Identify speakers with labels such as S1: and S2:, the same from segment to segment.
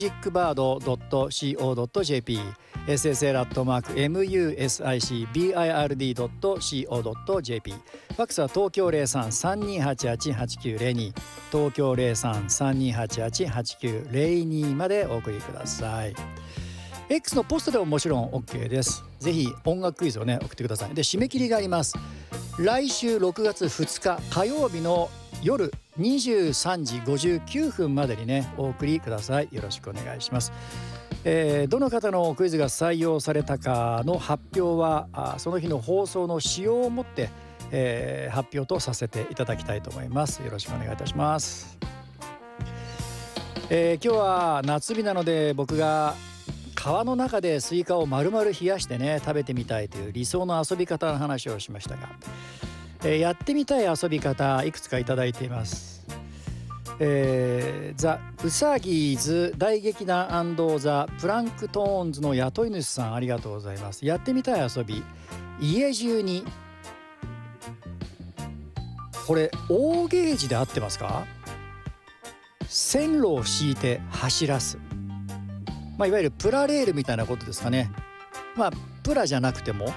S1: musicbird.co.jp ssl.musicbird.co.jp ファックスは東京03-3288-8902東京03-3288-8902までお送りください。 X のポストでももちろん OK です。ぜひ音楽クイズをね送ってください。で、締め切りがあります。来週6月2日火曜日の夜23時59分までにねお送りください。よろしくお願いします。どの方のクイズが採用されたかの発表はその日の放送の仕様をもって、発表とさせていただきたいと思います。よろしくお願いいたします。今日は夏日なので僕が川の中でスイカを丸々冷やしてね食べてみたいという理想の遊び方の話をしましたが、やってみたい遊び方いくつかいただいています。ザ・ウサギーズ大劇団&ザ・プランクトーンズの雇い主さん、ありがとうございます。やってみたい遊び、家中に、これ大ゲージで合ってますか？線路を敷いて走らす、いわゆるプラレールみたいなことですかね。プラじゃなくても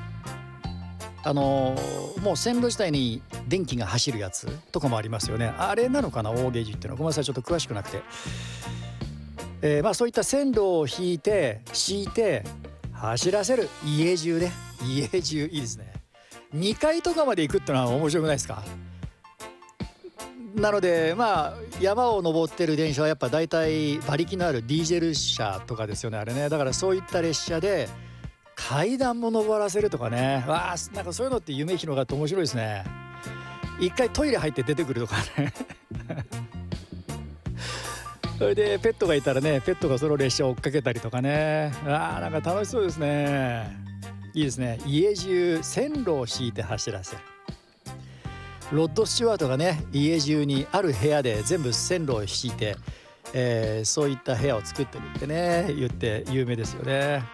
S1: もう線路自体に電気が走るやつとかもありますよね。あれなのかな、大ゲージっていうのは。ごめんなさい、ちょっと詳しくなくて、そういった線路を敷いて走らせる家中ね。家中いいですね。2階とかまで行くってのは面白くないですか？なので山を登ってる電車はやっぱ大体馬力のあるディーゼル車とかですよね、あれね。だからそういった列車で階段も登らせるとかね。なんかそういうのって夢広がって面白いですね。一回トイレ入って出てくるとかねそれでペットがいたらね、ペットがその列車を追っかけたりとかね。なんか楽しそうですね。いいですね。家中線路を敷いて走らせる。ロッド・スチュワートがね、家中にある部屋で全部線路を敷いて、そういった部屋を作ってるってね言って有名ですよね。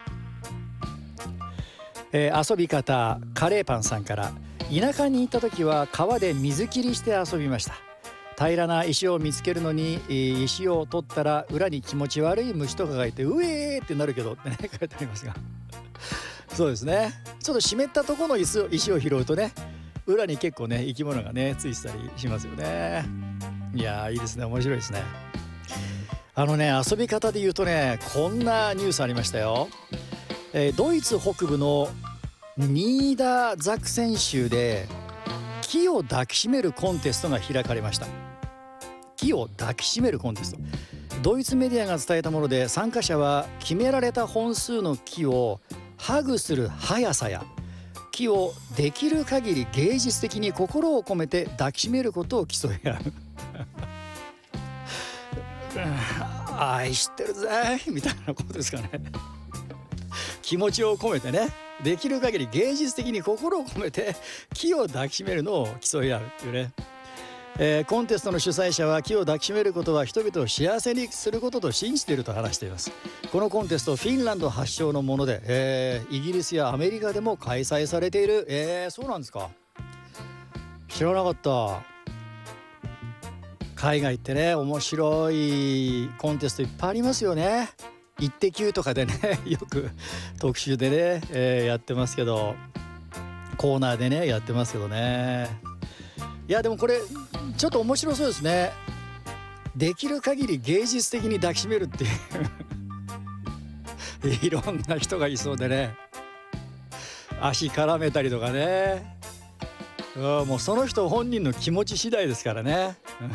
S1: 遊び方、カレーパンさんから、田舎に行った時は川で水切りして遊びました。平らな石を見つけるのに石を取ったら裏に気持ち悪い虫とかがいてうえーってなるけどってね書いてありますがそうですね。ちょっと湿ったところの石を拾うとね、裏に結構ね生き物がねついてたりしますよね。いやー、いいですね。面白いですね。遊び方で言うとね、こんなニュースありましたよ。ドイツ北部のニーダーザクセン州で木を抱きしめるコンテストが開かれました。木を抱きしめるコンテスト、ドイツメディアが伝えたもので、参加者は決められた本数の木をハグする速さや木をできる限り芸術的に心を込めて抱きしめることを競い合う愛してるぜみたいなことですかね。気持ちを込めてね、できる限り芸術的に心を込めて木を抱きしめるのを競い合うっていうね。コンテストの主催者は、木を抱きしめることは人々を幸せにすることと信じていると話しています。このコンテスト、フィンランド発祥のもので、イギリスやアメリカでも開催されている。そうなんですか。知らなかった。海外ってね、面白いコンテストいっぱいありますよね。イッテ Q とかでねよく特集でね、やってますけど、コーナーでねやってますけどね。いやでもこれちょっと面白そうですね。できる限り芸術的に抱きしめるっていういろんな人がいそうでね、足絡めたりとかね。もうその人本人の気持ち次第ですからね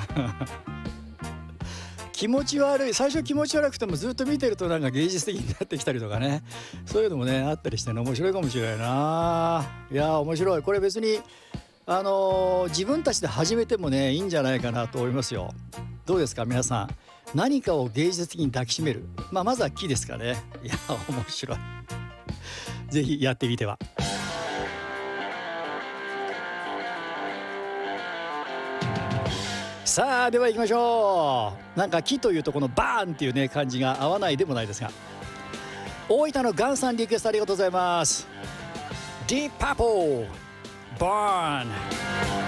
S1: 気持ち悪い、最初気持ち悪くてもずっと見てるとなんか芸術的になってきたりとかね、そういうのもねあったりしてね、面白いかもしれないな。いや面白い。これ別に自分たちで始めてもねいいんじゃないかなと思いますよ。どうですか皆さん、何かを芸術的に抱きしめる、まずは木ですかね。いや面白いぜひやってみては。さあでは行きましょう。なんか木というとこのバーンっていうね感じが合わないでもないですが、大分のガンさんリクエストありがとうございます。ディープパープルバーン。